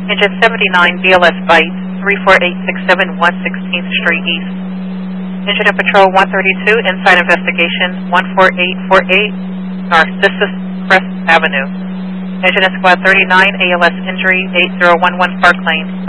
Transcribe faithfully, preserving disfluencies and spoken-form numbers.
Engine seventy-nine B L S Byte, three four eight six seven one sixteenth Street East. Engine in Patrol one thirty-two, Inside Investigation one four eight four eight, Narcissus Crest Avenue. Engine in Squad thirty-nine, A L S Injury eight zero one one Park Lane.